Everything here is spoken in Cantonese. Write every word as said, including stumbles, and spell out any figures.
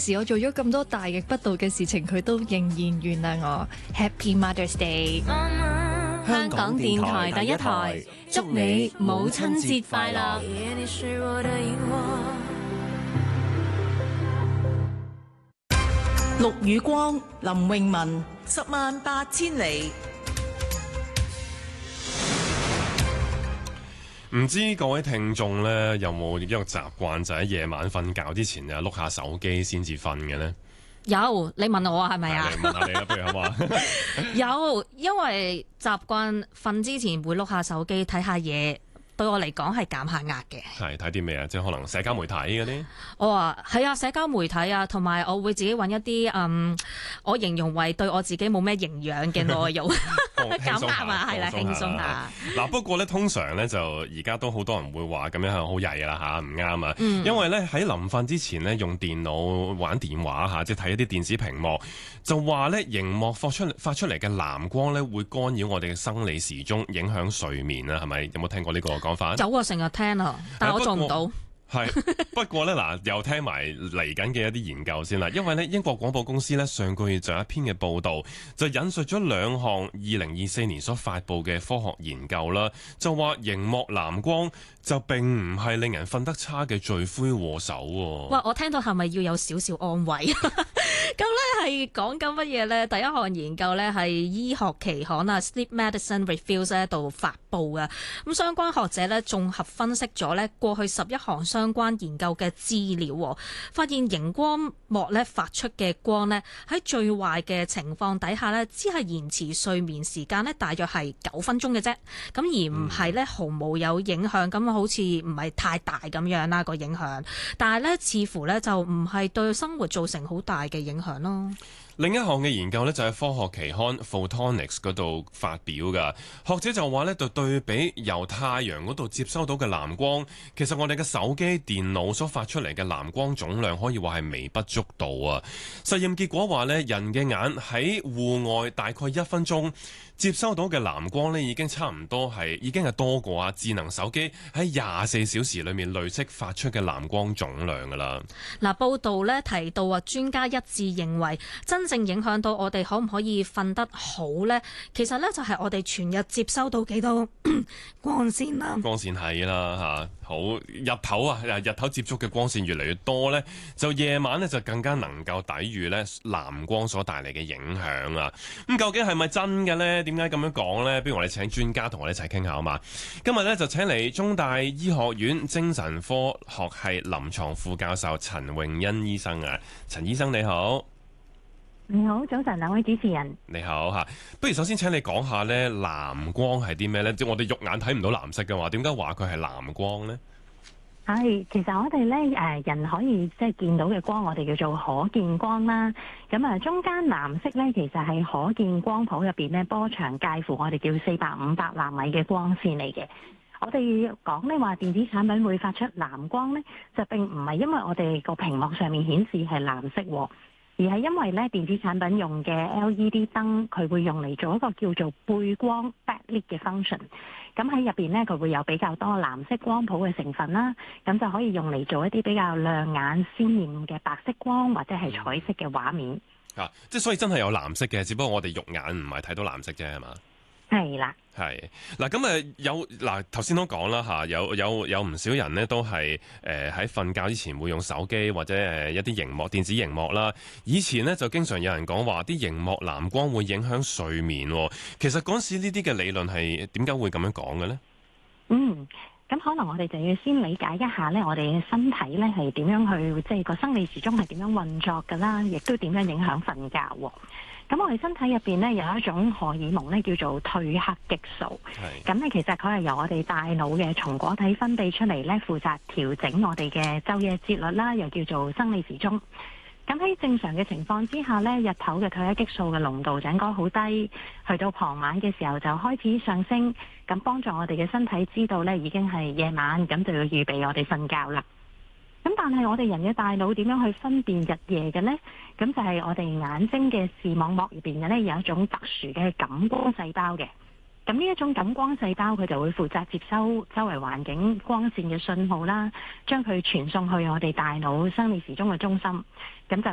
時我做咗咁多大逆不道嘅事情，佢都仍然原諒我。Happy Mother's Day！ 香港電台第一台，祝你母親節快樂！ 陸宇光、林詠雯，十萬八千里。 唔知各位聽眾咧有冇一個習慣，就喺夜晚瞓覺之前啊碌下手機先至瞓嘅呢？ 有，你問我係咪啊？ 你問下你啦，不如好嘛？ 有，因為習慣瞓之前會碌下手機睇下嘢。對我嚟講係減下壓嘅。 係睇啲咩啊？即係可能社交媒體嗰啲。 我話係啊，社交媒體啊，同埋我會自己揾一啲嗯，我形容為對我自己冇咩營養嘅內容，減壓啊，係啦，輕鬆下。 嗱，不過咧，通常咧就而家都好多人會話咁樣係好曳啦嚇，唔啱啊。 嗯、 因為咧喺臨瞓之前咧用電腦玩電話嚇，即係睇一啲電子屏幕，就話咧熒幕發出發出嚟嘅藍光咧會干擾我哋嘅生理時鐘，影響睡眠啊，係咪？有冇聽過呢個講法？ 有啊，成日聽啊，但係我做唔到。 係不過咧嗱，又聽埋嚟緊嘅一啲研究先啦。因為咧英國廣播公司咧上個月就有一篇嘅報導，就引述咗兩項二零二四年所發布嘅科學研究啦，就話熒幕藍光就並唔係令人瞓得差嘅罪魁禍首喎。 哇！我聽到係咪要有少少安慰？咁咧係講緊乜嘢咧？第一項研究咧係醫學期刊啊《Sleep Medicine Reviews》喺度發布嘅。咁相關學者咧綜合分析咗咧過去十一項相關研究嘅資料，發現熒光幕咧發出嘅光咧喺最壞嘅情況底下咧，只係延遲睡眠時間咧大約係九分鐘嘅啫。咁而唔係咧毫無有影響，咁好似唔係太大咁樣啦個影響。但係咧似乎咧就唔係對生活造成好大嘅影響咯。 另一項嘅研究呢，就喺科學期刊 Photonics 嗰度發表噶，學者就話呢，就對比由太陽嗰度接收到嘅藍光，其實我哋嘅手機、電腦所發出嚟嘅藍光總量可以話係微不足道啊。實驗結果話呢，人嘅眼喺戶外大概一分鐘接收到嘅藍光呢，已經差唔多係已經係多過啊智能手機喺廿四小時裏面累積發出嘅藍光總量噶啦。 嗱，報道呢提到啊，專家一致認為真正影響到我哋可唔可以瞓得好呢？其實呢，就係我哋全日接收到幾多光線啦。 光線係啦嚇，好日頭啊，日頭接觸嘅光線越嚟越多呢，就夜晚呢就更加能夠抵禦呢藍光所帶嚟嘅影響啊。咁究竟係咪真嘅呢？點解咁樣講呢？不如我哋請專家同我哋一齊傾下好嘛？今日呢，就請嚟中大醫學院精神科學系臨床副教授陳詠欣醫生啊，陳醫生你好。 你好，早晨，兩位主持人。 你好吓，不如首先請你講下咧藍光係啲咩咧？即係我哋肉眼睇唔到藍色嘅話，點解話佢係藍光咧？ 係，其實我哋咧誒人可以即係見到嘅光，我哋叫做可見光啦。咁啊，中間藍色咧，其實係可見光譜入邊咧波長介乎我哋叫四百五百納米嘅光線嚟嘅。我哋講咧話電子產品會發出藍光咧，就並唔係因為我哋個屏幕上面顯示係藍色喎。而係因為咧電子產品用嘅 L E D 燈，佢會用嚟做一個叫做背光 backlit 嘅 function。咁喺入邊咧，佢會有比較多藍色光譜嘅成分啦。咁就可以用嚟做一啲比較亮眼鮮豔嘅白色光或者係彩色嘅畫面。 啊，即係所以真係有藍色嘅，只不過我哋肉眼唔係睇到藍色啫，係嘛？ 係啦。 係嗱，咁誒有嗱頭先都講啦嚇，有有有唔少人呢都係誒喺瞓覺之前會用手機或者誒一啲熒幕電子熒幕啦。以前呢，就經常有人講話啲熒幕藍光會影響睡眠。其實嗰時呢啲嘅理論係點解會咁樣講嘅呢？ 嗯，咁可能我哋就要先理解一下咧，我哋嘅身體咧係點樣去即係個生理時鐘係點樣運作㗎啦，亦都點樣影響瞓覺喎。咁我哋身體入邊咧有一種荷爾蒙咧叫做褪黑激素，咁咧其實佢係由我哋大腦嘅松果體分泌出嚟咧，負責調整我哋嘅晝夜節律啦，又叫做生理時鐘。咁喺正常嘅情況之下咧，日頭嘅褪黑激素嘅濃度就應該好低，去到傍晚嘅時候就開始上升，咁幫助我哋嘅身體知道咧已經係夜晚，咁就要預備我哋瞓覺啦。咁但係我哋人嘅大腦點樣去分辨日夜嘅呢？咁就係我哋眼睛嘅視網膜入邊嘅咧有一種特殊嘅感光細胞嘅。咁呢一種感光細胞佢就會負責接收周圍環境光線嘅信號啦，將佢傳送去我哋大腦生理時鐘嘅中心。咁就